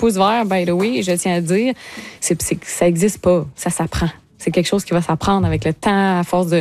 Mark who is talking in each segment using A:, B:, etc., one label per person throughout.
A: pouce vert, by the way, je tiens à dire, ça existe pas. Ça s'apprend. C'est quelque chose qui va s'apprendre avec le temps, à force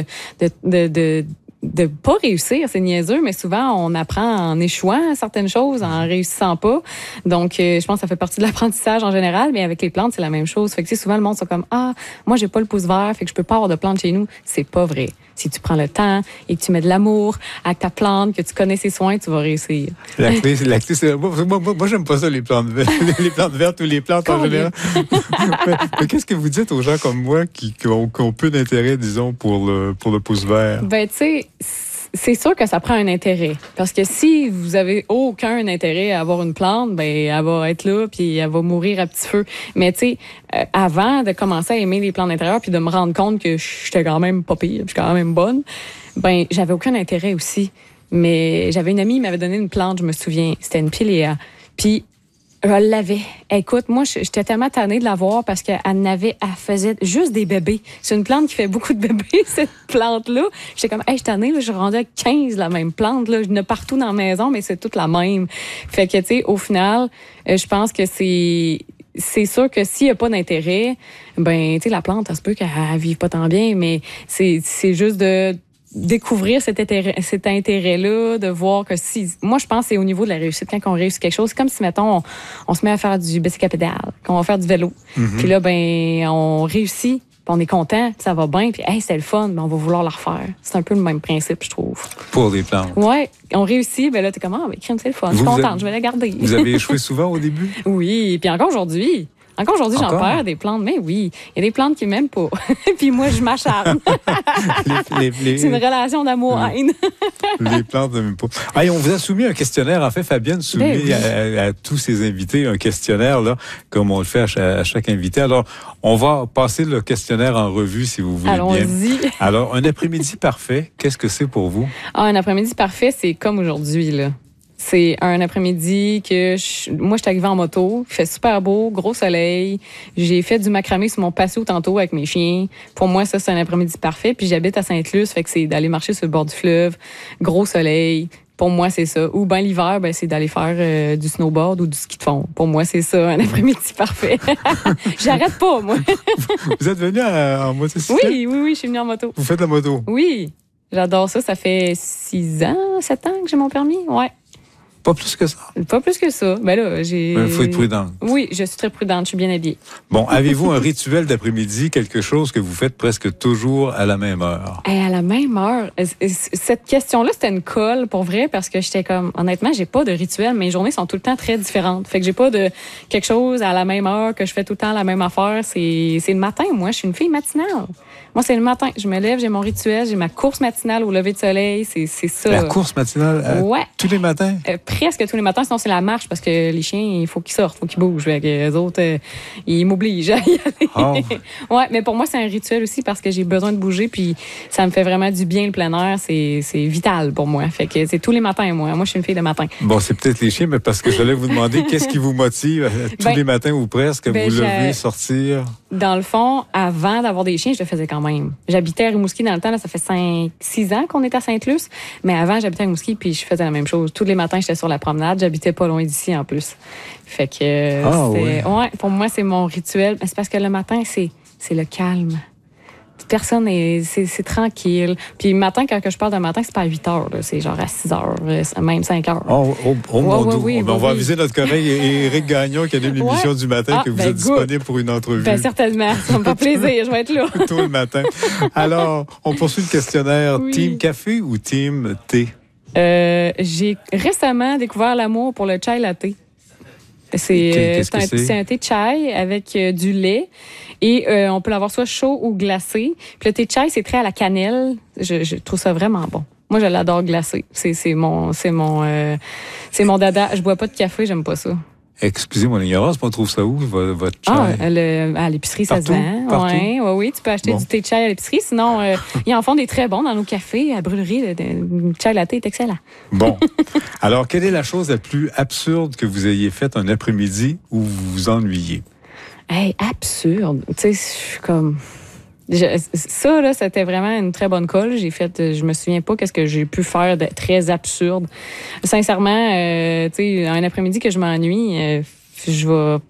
A: de pas réussir, c'est niaiseux, mais souvent, on apprend en échouant à certaines choses, en réussissant pas. Donc, je pense que ça fait partie de l'apprentissage en général, mais avec les plantes, c'est la même chose. Fait que, souvent, le monde sont comme, moi, j'ai pas le pouce vert, fait que je peux pas avoir de plantes chez nous. C'est pas vrai. Si tu prends le temps et que tu mets de l'amour à ta plante, que tu connais ses soins, tu vas réussir.
B: La clé, c'est moi, j'aime pas ça, les plantes vertes, les plantes vertes ou les plantes en général. mais qu'est-ce que vous dites aux gens comme moi qui ont peu d'intérêt, disons, pour le pouce vert?
A: Ben, tu sais, c'est sûr que ça prend un intérêt. Parce que si vous avez aucun intérêt à avoir une plante, ben elle va être là puis elle va mourir à petit feu. Mais tu sais, avant de commencer à aimer les plantes d'intérieur puis de me rendre compte que j'étais quand même pas pire, je suis quand même bonne, ben j'avais aucun intérêt aussi. Mais j'avais une amie qui m'avait donné une plante, je me souviens, c'était une piléa. Puis elle l'avait. Écoute, moi, j'étais tellement tannée de la voir parce qu'elle faisait juste des bébés. C'est une plante qui fait beaucoup de bébés, cette plante-là. J'étais comme, je suis tannée, là, je rendais à 15 la même plante, là. Je n'ai partout dans la maison, mais c'est toute la même. Fait que, tu sais, au final, je pense que c'est sûr que s'il n'y a pas d'intérêt, ben, tu sais, la plante, ça se peut qu'elle vive pas tant bien, mais c'est juste de découvrir cet intérêt-là, de voir que moi, je pense que c'est au niveau de la réussite. Quand on réussit quelque chose, c'est comme si, mettons, on se met à faire du bicycle à pédale, qu'on va faire du vélo. Puis là, ben, on réussit, puis on est content, puis ça va bien, puis c'est le fun, mais on va vouloir la refaire. C'est un peu le même principe, je trouve.
B: Pour les plantes.
A: Ouais, on réussit, ben là, t'es comme, crème, c'est le fun. Je suis contente, je vais la garder.
B: Vous avez échoué souvent au début?
A: Oui, puis encore aujourd'hui, j'en perds des plantes, mais oui. Il y a des plantes qui m'aiment pas. Puis moi, je m'acharne. C'est une relation d'amour-haine.
B: Les plantes ne m'aiment pas. On vous a soumis un questionnaire. En fait, Fabienne soumet à tous ses invités un questionnaire, là, comme on le fait à chaque invité. Alors, on va passer le questionnaire en revue, si vous voulez bien.
A: Allons-y.
B: Alors, un après-midi parfait, qu'est-ce que c'est pour vous?
A: Un après-midi parfait, c'est comme aujourd'hui, là. C'est un après-midi que moi, je suis arrivée en moto. Il fait super beau, gros soleil. J'ai fait du macramé sur mon patio tantôt avec mes chiens. Pour moi, ça, c'est un après-midi parfait. Puis j'habite à Sainte-Luce, fait que c'est d'aller marcher sur le bord du fleuve, gros soleil. Pour moi, c'est ça. Ou ben l'hiver, ben c'est d'aller faire du snowboard ou du ski de fond. Pour moi, c'est ça, un après-midi parfait. J'arrête pas, moi.
B: Vous êtes venu en motocyclette?
A: Oui, je suis venue en moto.
B: Vous faites la moto?
A: Oui, j'adore ça. Ça fait 7 ans que j'ai mon permis. Ouais.
B: Pas plus que ça?
A: Pas plus que ça. Ben là,
B: Il faut être prudente.
A: Oui, je suis très prudente. Je suis bien habillée.
B: Bon, avez-vous un rituel d'après-midi, quelque chose que vous faites presque toujours à la même heure?
A: À la même heure? Cette question-là, c'était une colle, pour vrai, parce que j'étais comme, honnêtement, j'ai pas de rituel. Mes journées sont tout le temps très différentes. Fait que j'ai pas de quelque chose à la même heure que je fais tout le temps la même affaire. C'est le matin, moi. Je suis une fille matinale. Moi, c'est le matin. Je me lève, j'ai mon rituel, j'ai ma course matinale au lever de soleil. C'est ça.
B: La course matinale?
A: Ouais.
B: Tous les matins?
A: Presque tous les matins. Sinon, c'est la marche parce que les chiens, il faut qu'ils sortent, il faut qu'ils bougent. Les autres, ils m'obligent à y aller. Ouais, mais pour moi, c'est un rituel aussi parce que j'ai besoin de bouger puis ça me fait vraiment du bien le plein air. C'est vital pour moi. Fait que c'est tous les matins, moi. Moi, je suis une fille de matin.
B: Bon, c'est peut-être les chiens, mais parce que j'allais vous demander qu'est-ce qui vous motive tous les matins ou presque à vous lever, sortir?
A: Dans le fond, avant d'avoir des chiens, je le faisais quand même. J'habitais à Rimouski dans le temps, là, ça fait 5-6 ans qu'on est à Sainte-Luce. Mais avant, j'habitais à Rimouski puis je faisais la même chose. Tous les matins, j'étais sur la promenade. J'habitais pas loin d'ici en plus. Fait que ouais, pour moi, c'est mon rituel. C'est parce que le matin, c'est le calme. Personne c'est tranquille. Puis le matin, quand je parle de matin, c'est pas à 8 heures. Là. C'est genre à 6 heures, même 5 heures.
B: On va aviser notre collègue Éric Gagnon qui anime l'émission du matin que vous êtes disponible pour une entrevue.
A: Ben certainement. Ça me fait plaisir. Je vais être là.
B: Tôt le matin. Alors, on poursuit le questionnaire. Oui. Team café ou team thé?
A: J'ai récemment découvert l'amour pour le chai latte. C'est un thé chai avec du lait et on peut l'avoir soit chaud ou glacé. Puis le thé chai, c'est très à la cannelle. Je trouve ça vraiment bon. Moi, je l'adore glacé. C'est mon dada. Je bois pas de café, j'aime pas ça.
B: Excusez mon ignorance, on trouve ça où, votre chai?
A: À l'épicerie, ça se vend. Oui, tu peux acheter du thé de chai à l'épicerie. Sinon, ils en font des très bons dans nos cafés. À la brûlerie, le chai latte est excellent.
B: Bon. Alors, quelle est la chose la plus absurde que vous ayez faite un après-midi où vous vous ennuyez?
A: Absurde. Tu sais, je suis comme... Ça, là, c'était vraiment une très bonne colle. Je me souviens pas qu'est-ce que j'ai pu faire de très absurde. Sincèrement, tu sais, un après-midi que je m'ennuie, je vais